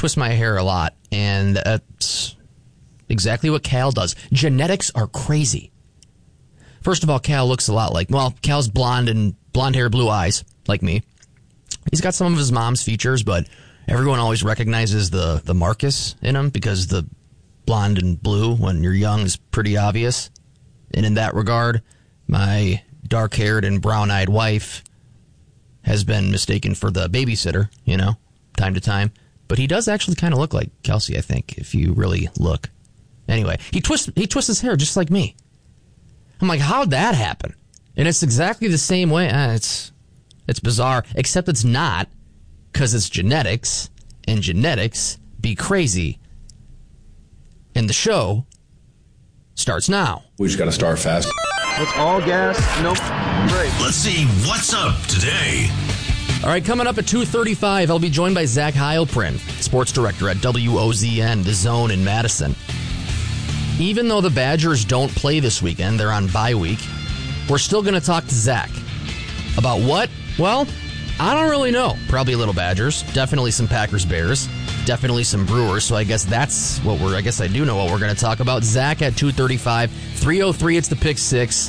twist my hair a lot, and that's exactly what Cal does. Genetics are crazy. First of all, Cal looks a lot like, well, Cal's blonde hair, blue eyes, like me. He's got some of his mom's features, but everyone always recognizes the Marcus in him because the blonde and blue when you're young is pretty obvious. And in that regard, my dark-haired and brown-eyed wife has been mistaken for the babysitter, time to time. But he does actually kind of look like Kelsey, I think, if you really look. Anyway, he twists his hair just like me. I'm like, how'd that happen? And it's exactly the same way. It's bizarre, except it's not, because it's genetics, and genetics be crazy. And the show starts now. We just got to start fast. It's all gas, no break. Let's see what's up today. All right, coming up at 2:35, I'll be joined by Zach Heilprin, sports director at WOZN, The Zone in Madison. Even though the Badgers don't play this weekend, they're on bye week, we're still going to talk to Zach. About what? Well, I don't really know. Probably a little Badgers, definitely some Packers-Bears, definitely some Brewers, so I guess that's what I guess I do know what we're going to talk about. Zach at 2:35, 3:03, it's the Pick Six.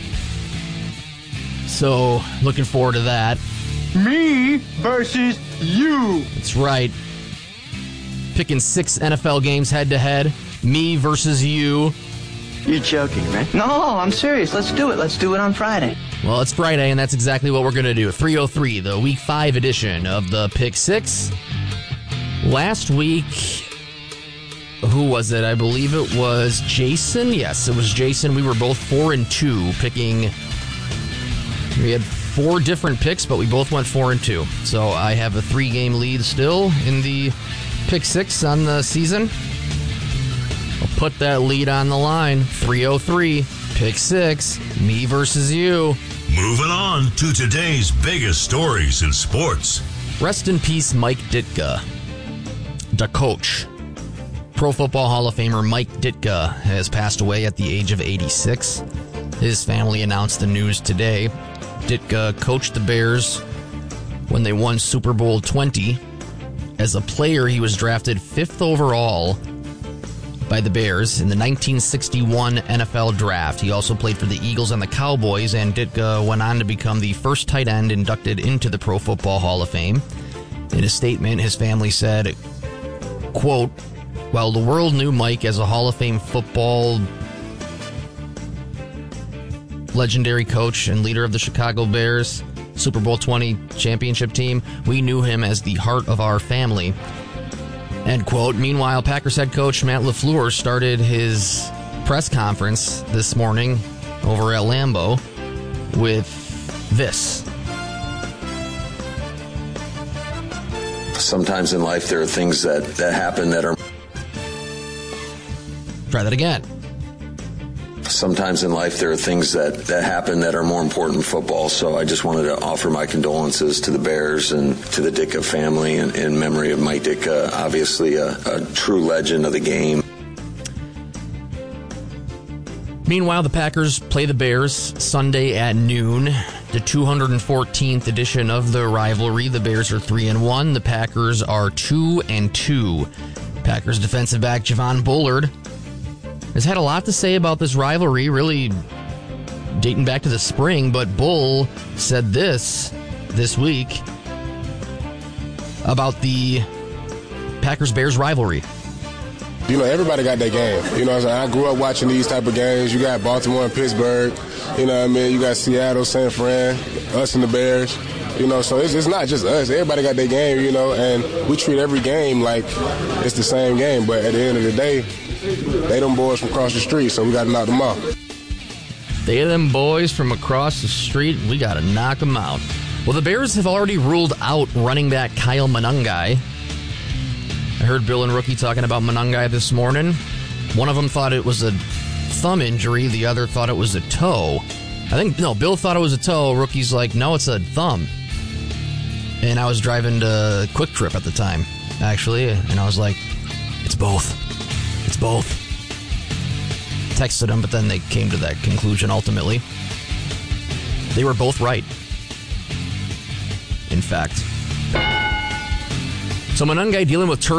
So, looking forward to that. Me versus you. That's right. Picking 6 NFL games head-to-head. Me versus you. You're joking, right? No, I'm serious. Let's do it. Let's do it on Friday. Well, it's Friday, and that's exactly what we're going to do. 3:03, the Week 5 edition of the Pick Six. Last week, who was it? I believe it was Jason. Yes, it was Jason. We were both 4-2 picking. We had 4 different picks, but we both went 4-2. So I have a 3-game lead still in the Pick Six on the season. I'll put that lead on the line. 3:03, Pick Six, me versus you. Moving on to today's biggest stories in sports. Rest in peace, Mike Ditka, the coach. Pro Football Hall of Famer Mike Ditka has passed away at the age of 86. His family announced the news today. Ditka coached the Bears when they won Super Bowl 20. As a player, he was drafted 5th overall by the Bears in the 1961 NFL Draft. He also played for the Eagles and the Cowboys, and Ditka went on to become the first tight end inducted into the Pro Football Hall of Fame. In a statement, his family said, quote, "While the world knew Mike as a Hall of Fame football legendary coach and leader of the Chicago Bears Super Bowl 20 championship team, we knew him as the heart of our family." End quote. Meanwhile, Packers head coach Matt LaFleur started his press conference this morning over at Lambeau with this. Sometimes in life there are things that happen that are... Try that again. Sometimes in life there are things that happen that are more important than football. So I just wanted to offer my condolences to the Bears and to the Ditka family in memory of Mike Ditka, obviously a true legend of the game. Meanwhile, the Packers play the Bears Sunday at noon. The 214th edition of the rivalry. The Bears are 3-1. The Packers are 2-2. Packers defensive back Javon Bullard has had a lot to say about this rivalry, really dating back to the spring, but Bull said this week about the Packers-Bears rivalry. Everybody got their game. I grew up watching these type of games. You got Baltimore and Pittsburgh. You got Seattle, San Fran, us and the Bears. So it's not just us. Everybody got their game, and we treat every game like it's the same game. But at the end of the day, they them boys from across the street, so we got to knock them out. They them boys from across the street, we got to knock them out. Well, the Bears have already ruled out running back Kyle Monangai. I heard Bill and Rookie talking about Monangai this morning. One of them thought it was a thumb injury. The other thought it was a toe. Bill thought it was a toe. Rookie's like, no, it's a thumb. And I was driving to Quick Trip at the time, actually, and I was like, it's both. It's both. Texted them, but then they came to that conclusion ultimately. They were both right. In fact. So Monangai dealing with